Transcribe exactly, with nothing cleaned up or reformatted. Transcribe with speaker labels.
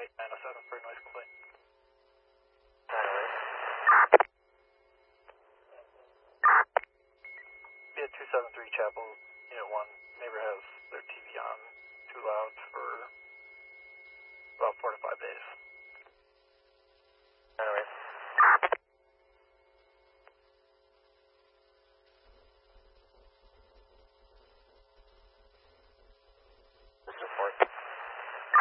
Speaker 1: eight nine oh seven for a noise complaint. Yeah, two seven three Chapel, Unit one. Neighbor has their T V on too loud for about four to five days.